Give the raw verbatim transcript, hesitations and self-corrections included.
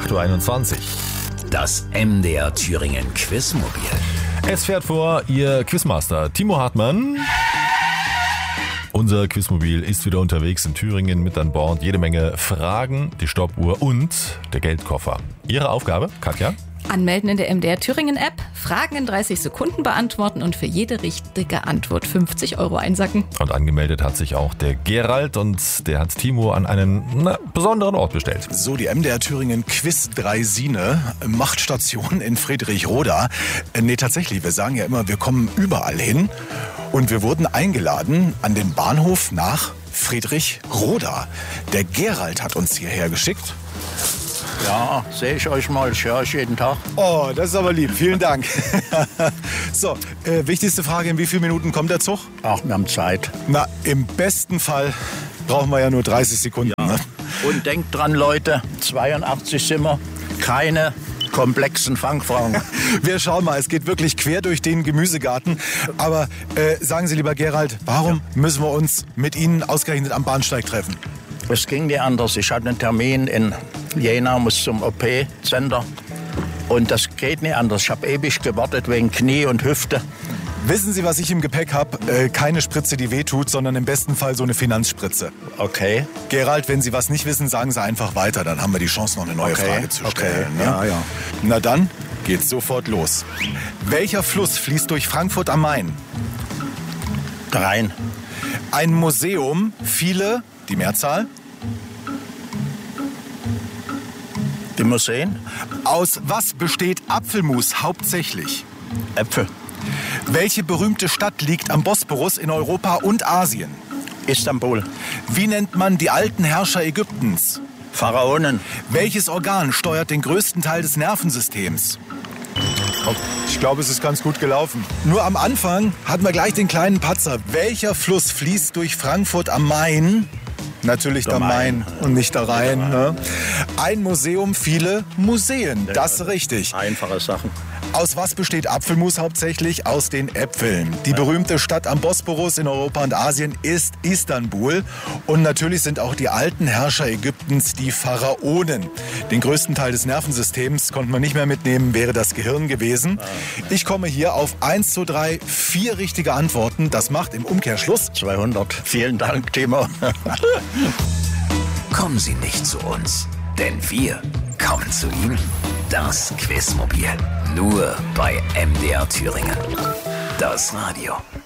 acht Uhr einundzwanzig. Das M D R Thüringen Quizmobil. Es fährt vor Ihr Quizmaster Timo Hartmann. Unser Quizmobil ist wieder unterwegs in Thüringen, mit an Bord jede Menge Fragen, die Stoppuhr und der Geldkoffer. Ihre Aufgabe, Katja? Anmelden in der M D R Thüringen App, Fragen in dreißig Sekunden beantworten und für jede richtige Antwort fünfzig Euro einsacken. Und angemeldet hat sich auch der Gerald und der hat Timo an einen na, besonderen Ort bestellt. So, die M D R Thüringen Quiz Dreisine, Machtstation in Friedrichroda. Äh, nee, tatsächlich, wir sagen ja immer, wir kommen überall hin. Und wir wurden eingeladen an den Bahnhof nach Friedrichroda. Der Gerald hat uns hierher geschickt. Ja, sehe ich euch mal, ich höre euch jeden Tag. Oh, das ist aber lieb, vielen Dank. So, äh, wichtigste Frage, in wie vielen Minuten kommt der Zug? Ach, wir haben Zeit. Na, im besten Fall brauchen wir ja nur dreißig Sekunden. Ja. Ne? Und denkt dran, Leute, zweiundachtzig sind wir, keine komplexen Fangfragen. Wir schauen mal, es geht wirklich quer durch den Gemüsegarten. Aber äh, sagen Sie, lieber Gerald, warum ja. müssen wir uns mit Ihnen ausgerechnet am Bahnsteig treffen? Es ging nicht anders. Ich hatte einen Termin in Jena, muss zum O P-Center. Und das geht nicht anders. Ich habe ewig gewartet wegen Knie und Hüfte. Wissen Sie, was ich im Gepäck habe? Äh, keine Spritze, die wehtut, sondern im besten Fall so eine Finanzspritze. Okay. Gerald, wenn Sie was nicht wissen, sagen Sie einfach weiter. Dann haben wir die Chance, noch eine neue okay. Frage zu stellen. Okay. Ne? Ja, ja. Na dann geht's sofort los. Welcher Fluss fließt durch Frankfurt am Main? Rhein. Ein Museum, viele, die Mehrzahl? Die Museen? Aus was besteht Apfelmus hauptsächlich? Äpfel. Welche berühmte Stadt liegt am Bosporus in Europa und Asien? Istanbul. Wie nennt man die alten Herrscher Ägyptens? Pharaonen. Welches Organ steuert den größten Teil des Nervensystems? Ich glaube, es ist ganz gut gelaufen. Nur am Anfang hatten wir gleich den kleinen Patzer. Welcher Fluss fließt durch Frankfurt am Main? Natürlich der, der Main. Main und nicht der Rhein. Ne? Ein Museum, viele Museen. Das ist richtig. Einfache Sachen. Aus was besteht Apfelmus hauptsächlich? Aus den Äpfeln. Die berühmte Stadt am Bosporus in Europa und Asien ist Istanbul. Und natürlich sind auch die alten Herrscher Ägyptens die Pharaonen. Den größten Teil des Nervensystems konnte man nicht mehr mitnehmen, wäre das Gehirn gewesen. Ich komme hier auf eins, zwei, drei, vier richtige Antworten. Das macht im Umkehrschluss zweihundert. Vielen Dank, Timo. Kommen Sie nicht zu uns, denn wir kommen zu Ihnen. Das Quizmobil. Nur bei M D R Thüringen. Das Radio.